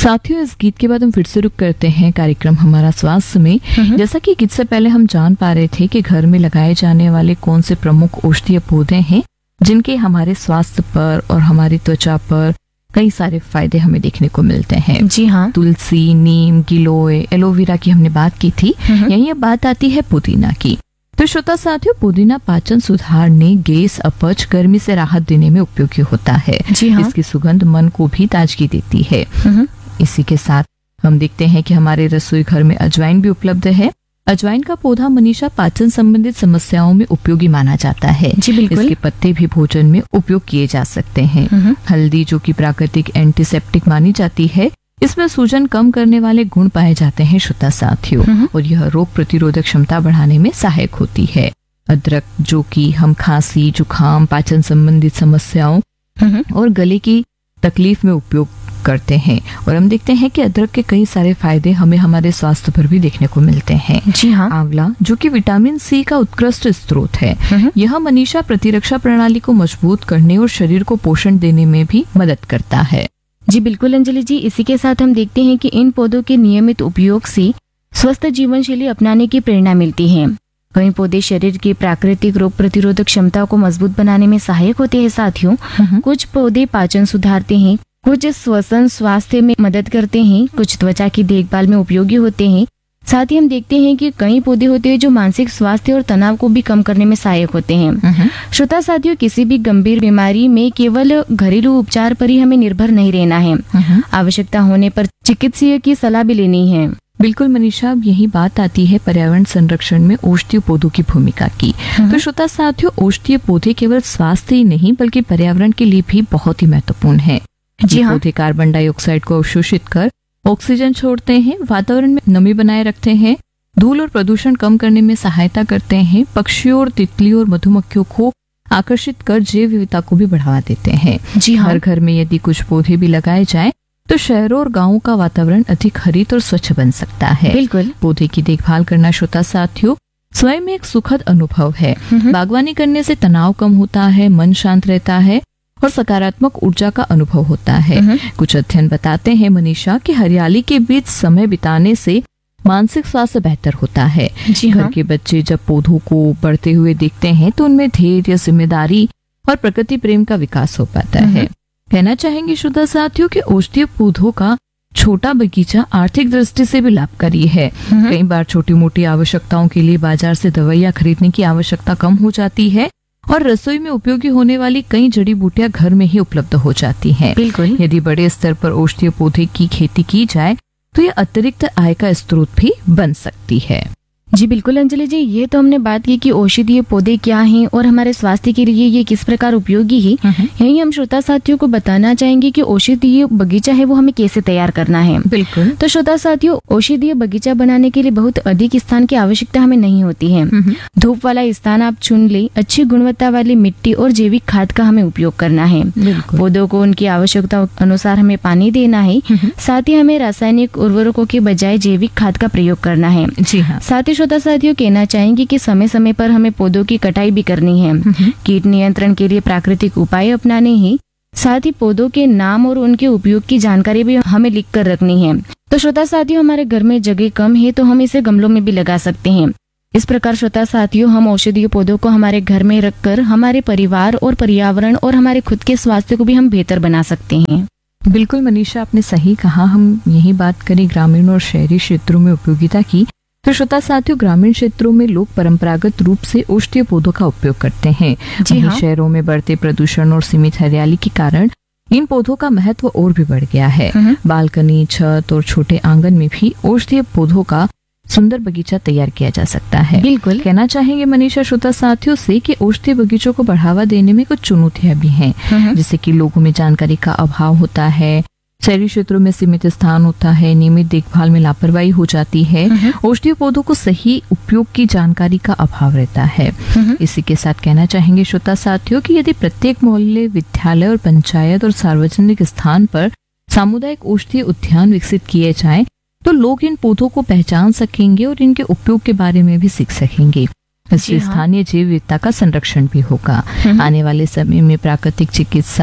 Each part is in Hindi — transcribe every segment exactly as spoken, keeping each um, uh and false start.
साथियों, इस गीत के बाद हम फिर से रुक करते हैं कार्यक्रम हमारा स्वास्थ्य में। जैसा कि गीत से पहले हम जान पा रहे थे कि घर में लगाए जाने वाले कौन से प्रमुख औषधीय पौधे हैं जिनके हमारे स्वास्थ्य पर और हमारी त्वचा पर कई सारे फायदे हमें देखने को मिलते हैं। जी हाँ। तुलसी, नीम, गिलोय, एलोवेरा की हमने बात की थी। यही अब बात आती है पुदीना की। तो श्रोता साथियों, पुदीना पाचन सुधारने, गैस, अपच, गर्मी से राहत देने में उपयोगी होता है। जी हाँ। इसकी सुगंध मन को भी ताजगी देती है। इसी के साथ हम देखते हैं कि हमारे रसोई घर में अजवाइन भी उपलब्ध है। अजवाइन का पौधा मनीषा पाचन संबंधित समस्याओं में उपयोगी माना जाता है। जी बिल्कुल। इसके पत्ते भी भोजन में उपयोग किए जा सकते हैं। हल्दी, जो कि प्राकृतिक एंटीसेप्टिक मानी जाती है, इसमें सूजन कम करने वाले गुण पाए जाते हैं श्रोता साथियों, और यह रोग प्रतिरोधक क्षमता बढ़ाने में सहायक होती है। अदरक, जो कि हम खांसी, जुकाम, पाचन संबंधित समस्याओं और गले की तकलीफ में उपयोग करते हैं। और हम देखते हैं कि अदरक के कई सारे फायदे हमें हमारे स्वास्थ्य पर भी देखने को मिलते हैं। जी हाँ। आंवला, जो कि विटामिन सी का उत्कृष्ट स्रोत है, यह मनीषा प्रतिरक्षा प्रणाली को मजबूत करने और शरीर को पोषण देने में भी मदद करता है। जी बिल्कुल अंजलि जी, इसी के साथ हम देखते हैं कि इन पौधों के नियमित उपयोग से स्वस्थ जीवन शैली अपनाने की प्रेरणा मिलती है। कई पौधे शरीर की प्राकृतिक रोग प्रतिरोधक क्षमता को मजबूत बनाने में सहायक होते हैं। साथियों, कुछ पौधे पाचन सुधारते हैं, कुछ श्वसन स्वास्थ्य में मदद करते हैं, कुछ त्वचा की देखभाल में उपयोगी होते हैं। साथ ही हम देखते हैं कि कई पौधे होते हैं जो मानसिक स्वास्थ्य और तनाव को भी कम करने में सहायक होते हैं। श्रोता साथियों, किसी भी गंभीर बीमारी में केवल घरेलू उपचार पर ही हमें निर्भर नहीं रहना है। आवश्यकता होने पर चिकित्सक की सलाह भी लेनी है। बिल्कुल मनीषा, अब यही बात आती है पर्यावरण संरक्षण में औषधीय पौधों की भूमिका की। तो श्रोता साथियों, औषधीय पौधे केवल स्वास्थ्य ही नहीं बल्कि पर्यावरण के लिए भी बहुत ही महत्वपूर्ण है। जी हाँ। पौधे कार्बन डाइऑक्साइड को अवशोषित कर ऑक्सीजन छोड़ते हैं, वातावरण में नमी बनाए रखते हैं, धूल और प्रदूषण कम करने में सहायता करते हैं, पक्षियों और तितलियों और मधुमक्खियों को आकर्षित कर जैव विविधता को भी बढ़ावा देते हैं। जी हाँ। हर घर में यदि कुछ पौधे भी लगाए जाएं तो शहरों और गांवों का वातावरण अधिक हरित और स्वच्छ बन सकता है। बिल्कुल। पौधे की देखभाल करना श्रोता साथियों स्वयं में एक सुखद अनुभव है। बागवानी करने से तनाव कम होता है, मन शांत रहता है और सकारात्मक ऊर्जा का अनुभव होता है। कुछ अध्ययन बताते हैं मनीषा कि हरियाली के बीच समय बिताने से मानसिक स्वास्थ्य बेहतर होता है। जी हाँ। घर के बच्चे जब पौधों को बढ़ते हुए देखते हैं तो उनमें धैर्य, जिम्मेदारी और प्रकृति प्रेम का विकास हो पाता है। कहना चाहेंगे श्रोता साथियों कि औषधीय पौधों का छोटा बगीचा आर्थिक दृष्टि से भी लाभकारी है। कई बार छोटी मोटी आवश्यकताओं के लिए बाजार से दवाइयाँ खरीदने की आवश्यकता कम हो जाती है और रसोई में उपयोगी होने वाली कई जड़ी बूटियां घर में ही उपलब्ध हो जाती हैं। बिल्कुल। यदि बड़े स्तर पर औषधीय पौधे की खेती की जाए तो ये अतिरिक्त आय का स्रोत भी बन सकती है। जी बिल्कुल अंजलि जी, ये तो हमने बात की कि औषधीय पौधे क्या हैं और हमारे स्वास्थ्य के लिए ये किस प्रकार उपयोगी है। यही हम श्रोता साथियों को बताना चाहेंगे कि औषधीय बगीचा है वो हमें कैसे तैयार करना है। बिल्कुल। तो श्रोता साथियों, औषधीय बगीचा बनाने के लिए बहुत अधिक स्थान की आवश्यकता हमें नहीं होती है। धूप वाला स्थान आप चुन ले, अच्छी गुणवत्ता वाली मिट्टी और जैविक खाद का हमें उपयोग करना है। पौधों को उनकी आवश्यकता अनुसार हमें पानी देना है। साथ ही हमें रासायनिक उर्वरकों के बजाय जैविक खाद का प्रयोग करना है। जी हाँ। साथ ही श्रोता साथियों, कहना चाहेंगे कि समय समय पर हमें पौधों की कटाई भी करनी है। कीट नियंत्रण के लिए प्राकृतिक उपाय अपनाने हैं। साथ ही पौधों के नाम और उनके उपयोग की जानकारी भी हमें लिख कर रखनी है। तो श्रोता साथियों, हमारे घर में जगह कम है तो हम इसे गमलों में भी लगा सकते हैं। इस प्रकार श्रोता साथियों, हम औषधीय पौधों को हमारे घर में रखकर हमारे परिवार और पर्यावरण और हमारे खुद के स्वास्थ्य को भी हम बेहतर बना सकते हैं। बिल्कुल मनीषा, आपने सही कहा। हम यही बात करें ग्रामीण और शहरी क्षेत्रों में उपयोगिता की, तो श्रोता साथियों, ग्रामीण क्षेत्रों में लोग परंपरागत रूप से औषधीय पौधों का उपयोग करते हैं। जी हाँ। शहरों में बढ़ते प्रदूषण और सीमित हरियाली के कारण इन पौधों का महत्व और भी बढ़ गया है। बालकनी, छत और छोटे आंगन में भी औषधीय पौधों का सुंदर बगीचा तैयार किया जा सकता है। बिल्कुल। कहना चाहेंगे मनीषा श्रोता साथियों से कि औषधीय बगीचों को बढ़ावा देने में कुछ चुनौतियां भी हैं, जैसे कि लोगों में जानकारी का अभाव होता है, शहरी क्षेत्रों में सीमित स्थान होता है, नियमित देखभाल में लापरवाही हो जाती है, औषधीय पौधों को सही उपयोग की जानकारी का अभाव रहता है। इसी के साथ कहना चाहेंगे श्रोता साथियों कि यदि प्रत्येक मोहल्ले, विद्यालय और पंचायत और सार्वजनिक स्थान पर सामुदायिक औषधीय उद्यान विकसित किए जाएं तो लोग इन पौधों को पहचान सकेंगे और इनके उपयोग के बारे में भी सीख सकेंगे। इससे स्थानीय जैव विविधता का संरक्षण भी होगा। आने वाले समय में प्राकृतिक चिकित्सा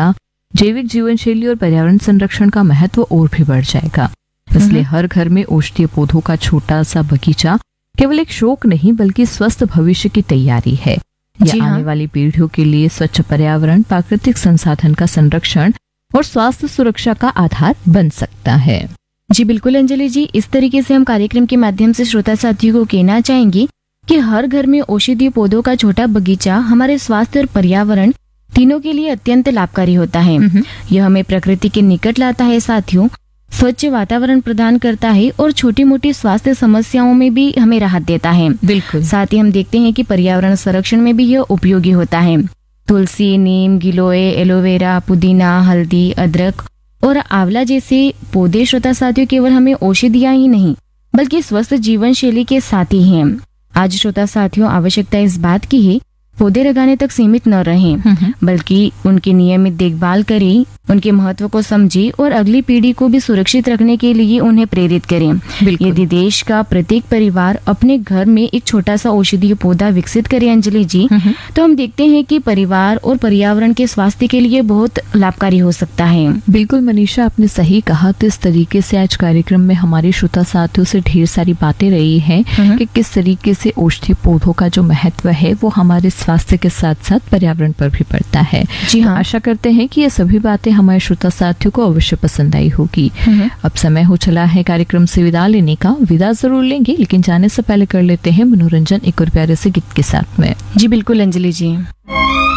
जैविक जीवन शैली और पर्यावरण संरक्षण का महत्व और भी बढ़ जाएगा। इसलिए हर घर में औषधीय पौधों का छोटा सा बगीचा केवल एक शौक नहीं बल्कि स्वस्थ भविष्य की तैयारी है। यह आने वाली पीढ़ियों के लिए स्वच्छ पर्यावरण, प्राकृतिक संसाधन का संरक्षण और स्वास्थ्य सुरक्षा का आधार बन सकता है। जी बिल्कुल अंजलि जी, इस तरीके से हम कार्यक्रम के माध्यम से श्रोता साथियों को कहना चाहेंगे कि हर घर में औषधीय पौधों का छोटा बगीचा हमारे स्वास्थ्य और पर्यावरण तीनों के लिए अत्यंत लाभकारी होता है। यह हमें प्रकृति के निकट लाता है साथियों, स्वच्छ वातावरण प्रदान करता है और छोटी मोटी स्वास्थ्य समस्याओं में भी हमें राहत देता है। बिल्कुल। साथ ही हम देखते हैं कि पर्यावरण संरक्षण में भी यह उपयोगी होता है। तुलसी, नीम, गिलोय, एलोवेरा, पुदीना, हल्दी, अदरक और आंवला जैसे पौधे श्रोता साथियों केवल हमें औषधियां ही नहीं बल्कि स्वस्थ जीवन शैली के साथी हैं। आज श्रोता साथियों, आवश्यकता इस बात की है पौधे लगाने तक सीमित न रहें बल्कि उनकी नियमित देखभाल करें, उनके महत्व को समझें और अगली पीढ़ी को भी सुरक्षित रखने के लिए उन्हें प्रेरित करें। यदि देश का प्रत्येक परिवार अपने घर में एक छोटा सा औषधीय पौधा विकसित करे अंजलि जी, तो हम देखते हैं कि परिवार और पर्यावरण के स्वास्थ्य के लिए बहुत लाभकारी हो सकता है। बिल्कुल मनीषा, आपने सही कहा। तो इस तरीके से आज कार्यक्रम में हमारे श्रोता साथियों से ढेर सारी बातें रही हैं कि किस तरीके से औषधीय पौधों का जो महत्व है वो हमारे स्वास्थ्य के साथ साथ पर्यावरण पर भी पड़ता है। जी हाँ। आशा करते हैं कि ये सभी बातें हमारे श्रोता साथियों को अवश्य पसंद आई होगी। अब समय हो चला है कार्यक्रम से विदा लेने का। विदा जरूर लेंगे लेकिन जाने से पहले कर लेते हैं मनोरंजन एक और प्यारे से गीत के साथ में। जी बिल्कुल अंजलि जी।